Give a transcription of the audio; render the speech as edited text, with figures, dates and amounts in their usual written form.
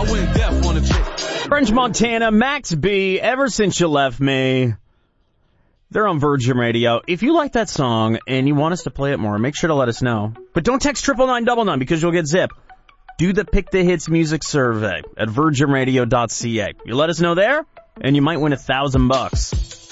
I went deaf on the chick. French Montana, Max B, Ever Since You Left Me. They're on Virgin Radio. If you like that song and you want us to play it more, make sure to let us know. But don't text 99999 because you'll get zip. Do the Pick the Hits music survey at virginradio.ca. You let us know there, and you might win $1,000.